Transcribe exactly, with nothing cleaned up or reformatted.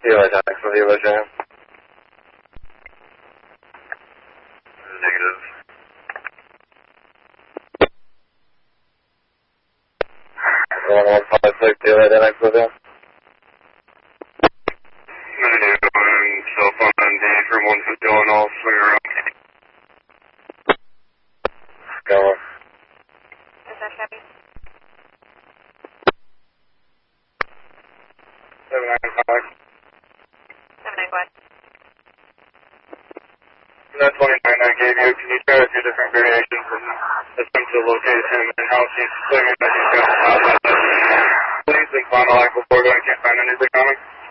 Eli Jackson, Eli Jam. Negative. one one five six, Eli Jackson, with you. Negative, on cell phone on D for one fifty-one, I'll swing around. Go on. Is that Chevy? seven nine five. seven nine, go ahead. That twenty-nine I gave you, can you try a few different variations and attempt to locate him and how he's swinging that he's got the top of it? Please think final act before going, can't find anything on him.